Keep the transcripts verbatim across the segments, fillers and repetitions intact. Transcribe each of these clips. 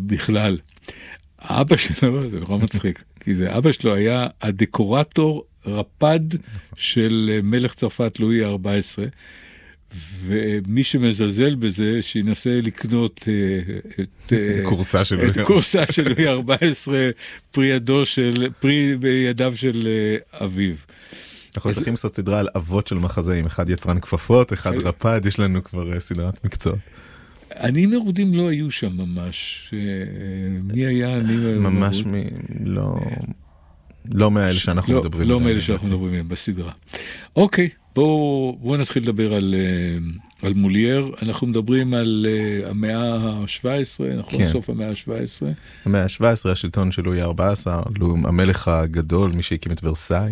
בכלל. האבא שלו, זה נורא מצחיק, כי זה אבא שלו היה הדקורטור רפד של מלך צרפת לואי ה-ארבע עשרה, ומי שמזלזל בזה, שינסה לקנות את קורסה של את קורסה של לואי ה-ארבע עשרה, פרי ידו של, פרי בידיו של אביו. אנחנו צריכים לעשות סדרה על אבות של מחזאים, אחד יצרן כפפות, אחד רפד, יש לנו כבר סדרת מקצוע. אני מרודים לא היו שם ממש. מי היה? ממש מ... לא... לא מאלה שאנחנו מדברים. לא מאלה שאנחנו מדברים בסדרה. אוקיי, בואו נתחיל לדבר על מולייר. אנחנו מדברים על המאה ה-שבע עשרה, נכון? סוף המאה ה-שבע עשרה. המאה ה-שבע עשרה, השלטון של לואי ה-ארבע עשרה, המלך הגדול, מי שהקים את ורסאי.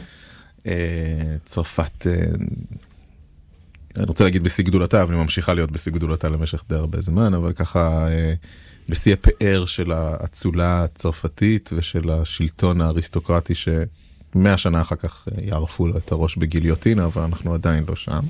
צרפת, אני רוצה להגיד בשיא גדולתה, אבל היא ממשיכה להיות בשיא גדולתה למשך די הרבה זמן, אבל ככה בשיא הפאר של האצולה הצרפתית ושל השלטון האריסטוקרטי שמאה שנה אחר כך יערפו לו את הראש בגיליוטינה, אבל אנחנו עדיין לא שם.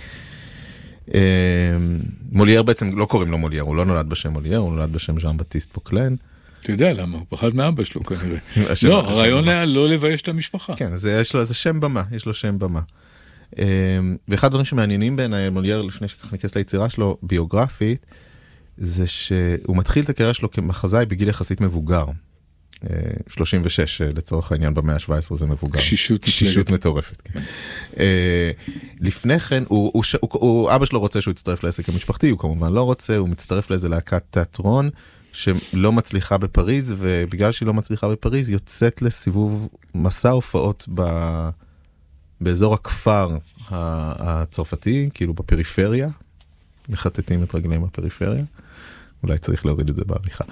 מולייר בעצם לא קוראים לו מולייר, הוא לא נולד בשם מולייר, הוא נולד בשם ז'אן בטיסט פוקלן. אתה יודע למה, הוא פחד מאבא שלו כנראה. לא, הרעיון היה לא לבייש את המשפחה. כן, יש לו איזה שם במה, יש לו שם במה. ואחד הדברים שמעניינים בעיניי, מולייר, לפני שכך נכנס ליצירה שלו, ביוגרפית, זה שהוא מתחיל את הקריירה שלו כמחזאי בגיל יחסית מבוגר. שלושים ושש, לצורך העניין, במאה ה-שבע עשרה זה מבוגר. קשישות. קשישות מטורפת, כן. לפני כן, אבא שלו רוצה שהוא יצטרף לעסק המשפחתי, הוא כמובן לא רוצה, הוא מצטרף לאיזה להקת תיאטרון, שלא מצליחה בפריז, ובגלל שהיא לא מצליחה בפריז, יוצאת לסיבוב מסע הופעות ב... באזור הכפר הצרפתי, כאילו בפריפריה, מחטטים את רגליהם בפריפריה, אולי צריך להוריד את זה בעריכה,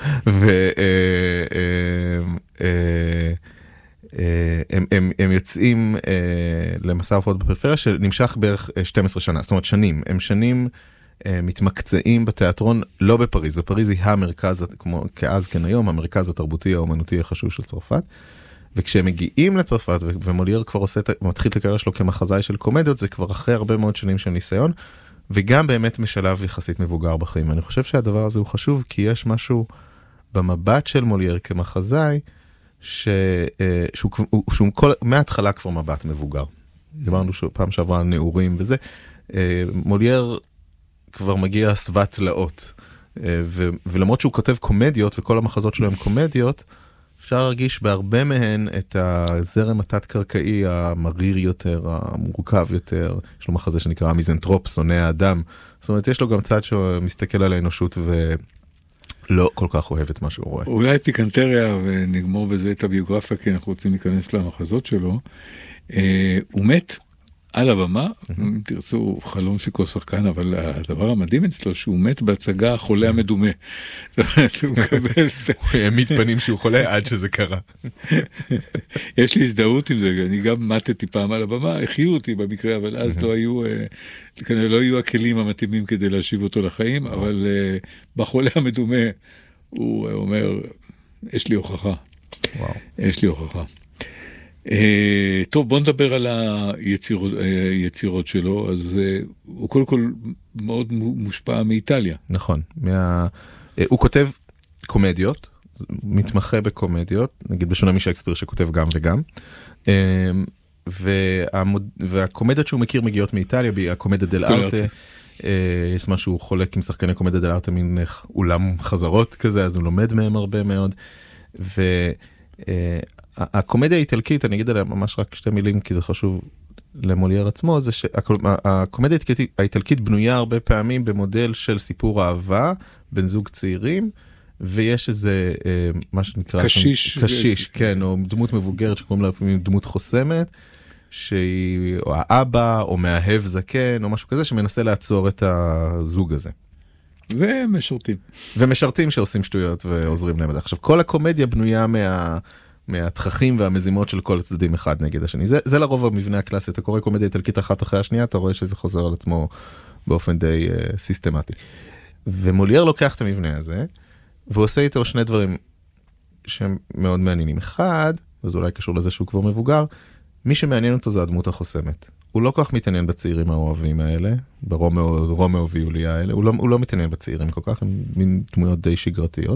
והם יוצאים למסע הופעות בפריפריה, שנמשך בערך שתים עשרה שנה, זאת אומרת שנים, הם שנים מתמקצעים בתיאטרון, לא בפריז, בפריז היא המרכז, כמו כאז כן היום, המרכז התרבותי האומנותי החשוב של צרפת, וכשהם מגיעים לצרפת, ומולייר כבר עושה, מתחיל את הקריירה שלו כמחזאי של קומדיות, זה כבר אחרי הרבה מאוד שנים של ניסיון, וגם באמת משלב יחסית מבוגר בחיים. אני חושב שהדבר הזה הוא חשוב, כי יש משהו במבט של מולייר כמחזאי, ש, שהוא, שהוא, שהוא כל, מההתחלה כבר מבט מבוגר. דיברנו פעם שעברה על נעורים וזה. מולייר כבר מגיע סבת לאות. ו, ולמרות שהוא כותב קומדיות, וכל המחזות שלו הם קומדיות, אפשר להרגיש בהרבה מהן את הזרם התת-קרקעי המריר יותר, המורכב יותר. יש לו מחזה שנקרא מיזנטרופ, שונא האדם. זאת אומרת, יש לו גם צד שמסתכל על האנושות ולא כל כך אוהב את מה שהוא רואה. אולי פיקנטריה, ונגמור בזה את הביוגרפיה, כי אנחנו רוצים להיכנס למחזות שלו. הוא מת על הבמה, אם תרצו חלום של כל שחקן, אבל הדבר המדהים אצלו, שהוא מת בהצגה החולה המדומה. זאת אומרת, הוא מקבל... הוא העמיד פנים שהוא חולה עד שזה קרה. יש לי הזדהות עם זה, אני גם מתתי פעם על הבמה, החיו אותי במקרה, אבל אז לא היו, כנראה לא היו הכלים המתאימים כדי להשיב אותו לחיים, אבל בחולה המדומה, הוא אומר, יש לי הוכחה. יש לי הוכחה. Uh, טוב, בוא נדבר על היצירות uh, יצירות שלו. אז uh, הוא קודם כל מאוד מושפע מאיטליה. נכון. מה... Uh, הוא כותב קומדיות, מתמחה בקומדיות, נגיד בשונה משייקספיר שכותב גם וגם. Uh, והמוד... והקומדיות שהוא מכיר מגיעות מאיטליה, הקומדיה דל ארטה. Uh, יש משהו חולק עם שחקני קומדיה דל ארטה, מין אולם חזרות כזה, אז הוא לומד מהם הרבה מאוד. ו... Uh, הקומדיה האיטלקית, אני אגיד עליה ממש רק שתי מילים, כי זה חשוב למולייר עצמו, זה שהקומדיה האיטלקית בנויה הרבה פעמים במודל של סיפור אהבה, בין זוג צעירים, ויש איזה, מה שנקרא... קשיש. קשיש, כן, או דמות מבוגרת שקוראים לה לפעמים דמות חוסמת, שהיא או האבא, או מאהב זקן, או משהו כזה, שמנסה לעצור את הזוג הזה. ומשרתים. ומשרתים שעושים שטויות ועוזרים להם. עכשיו, כל הקומדיה בנויה מה... מהתככים והמזימות של כל הצדדים אחד נגד השני. זה, זה לרוב המבנה הקלאסי. אתה קורא קומדיה איטלקית אחת אחרי השנייה, אתה רואה שזה חוזר על עצמו באופן די uh, סיסטמטי. ומולייר לוקח את המבנה הזה, והוא עושה איתו שני דברים שהם מאוד מעניינים. אחד, וזה אולי קשור לזה שהוא כבר מבוגר, מי שמעניין אותו זה הדמות החוסמת. הוא לא כל כך מתעניין בצעירים האוהבים האלה, ברומאו ויוליה האלה, הוא לא, הוא לא מתעניין בצעירים כל כך, הם מין דמויות די שגרתיות.